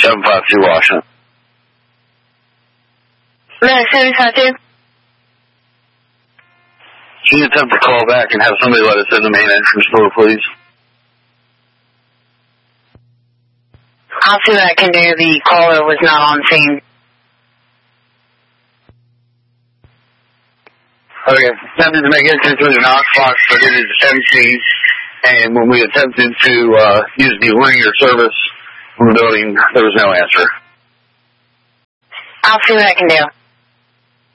752 Washington. Medic 752. Can you attempt to call back and have somebody let us in the main entrance door, please? I'll see what I can do. The caller was not on scene. Okay, attempted to make entry through the Knox box, but it is empty. And when we attempted to use the linear service from the building, there was no answer. I'll see what I can do.